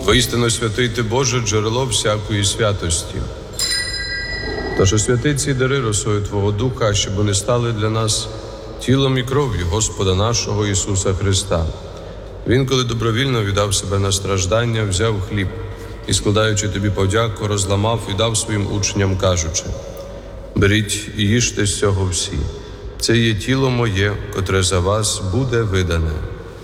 Воістину святий ти, Боже, джерело всякої святості. Тож освяти ці дари росою Твого Духа, щоб вони стали для нас тілом і кров'ю Господа нашого Ісуса Христа. Він, коли добровільно віддав себе на страждання, взяв хліб і, складаючи тобі подяку, розламав і дав своїм учням, кажучи: «Беріть і їжте з цього всі. Це є тіло моє, котре за вас буде видане».